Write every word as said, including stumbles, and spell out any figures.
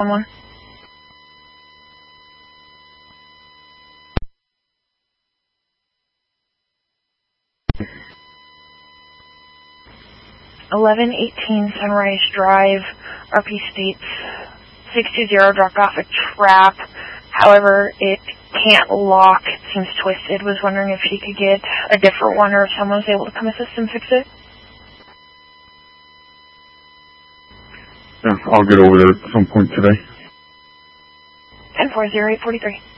one. eleven eighteen Sunrise Drive, R P states six two zero dropped off a trap. However, it can't lock. It seems twisted. Was wondering if he could get a different one or if someone was able to come assist and fix it. Yeah, I'll get over there at some point today. ten four zero eight forty-three.